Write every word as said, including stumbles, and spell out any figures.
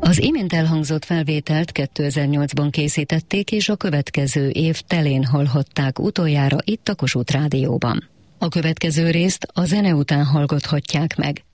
Az imént elhangzott felvételt kétezer-nyolcban készítették, és a következő év telén hallhatták utoljára itt a Kossuth Rádióban. A következő részt a zene után hallgathatják meg.